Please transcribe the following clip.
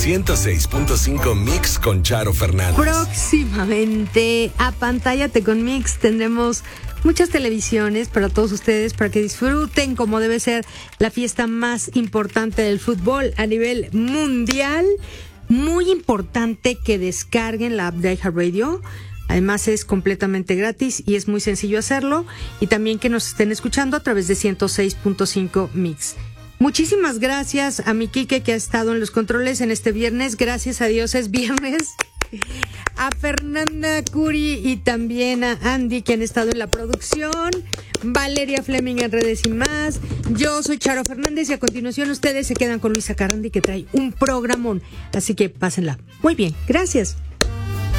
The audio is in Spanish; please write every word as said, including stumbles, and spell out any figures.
ciento seis punto cinco Mix con Charo Fernández. Próximamente, apantallate con Mix, tendremos muchas televisiones para todos ustedes, para que disfruten como debe ser la fiesta más importante del fútbol a nivel mundial. Muy importante que descarguen la app de iHeartRadio. Además es completamente gratis y es muy sencillo hacerlo. Y también que nos estén escuchando a través de ciento seis punto cinco Mix. Muchísimas gracias a mi Quique que ha estado en los controles en este viernes. Gracias a Dios es viernes. A Fernanda Curi y también a Andy que han estado en la producción. Valeria Fleming en redes y más. Yo soy Charo Fernández y a continuación ustedes se quedan con Luisa Carrandi que trae un programón. Así que pásenla muy bien. Gracias.